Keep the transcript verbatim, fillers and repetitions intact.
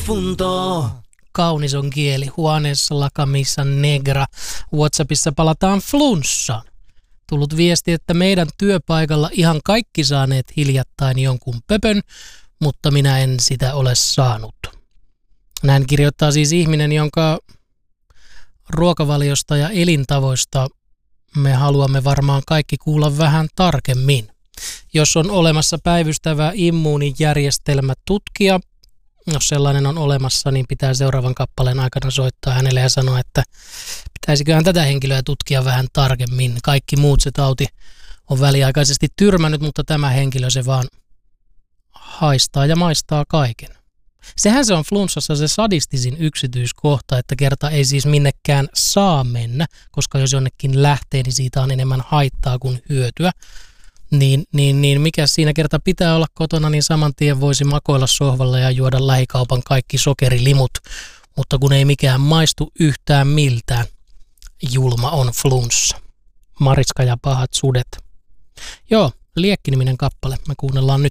difunto. Kaunis on kieli. Huoneessa la camisa negra. WhatsAppissa palataan flunssaan. Tullut viesti, että meidän työpaikalla ihan kaikki saaneet hiljattain jonkun pöpön, mutta minä en sitä ole saanut. Näin kirjoittaa siis ihminen, jonka ruokavaliosta ja elintavoista me haluamme varmaan kaikki kuulla vähän tarkemmin. Jos on olemassa päivystävä immuunijärjestelmätutkija, jos sellainen on olemassa, niin pitää seuraavan kappaleen aikana soittaa hänelle ja sanoa, että pitäisiköhän tätä henkilöä tutkia vähän tarkemmin. Kaikki muut se tauti on väliaikaisesti tyrmännyt, mutta tämä henkilö se vaan haistaa ja maistaa kaiken. Sehän se on flunssassa se sadistisin yksityiskohta, että kerta ei siis minnekään saa mennä, koska jos jonnekin lähtee, niin siitä on enemmän haittaa kuin hyötyä. Niin, niin, niin mikä siinä kerta pitää olla kotona, niin saman tien voisi makoilla sohvalla ja juoda lähikaupan kaikki sokerilimut, mutta kun ei mikään maistu yhtään miltään, julma on flunssa. Mariska ja pahat sudet. Joo, Liekki-niminen kappale. Me kuunnellaan nyt.